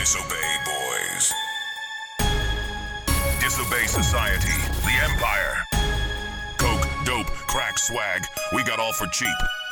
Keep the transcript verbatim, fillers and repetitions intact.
Disobey boys. Disobey society, the empire. Coke, dope, crack, swag, we got all for cheap.